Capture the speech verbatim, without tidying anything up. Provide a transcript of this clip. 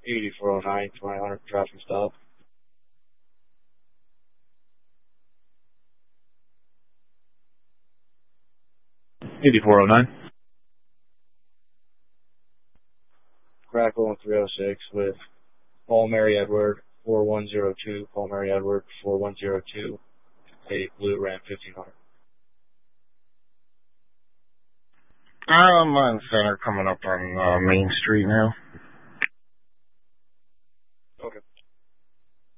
eighty-four oh nine, twenty hundred traffic stop. eighty-four oh nine. Crackle on three oh six with Paul Mary Edward, four one zero two, Paul Mary Edward, four one zero two, a blue Ram fifteen hundred. I'm on center coming up on uh, Main Street now.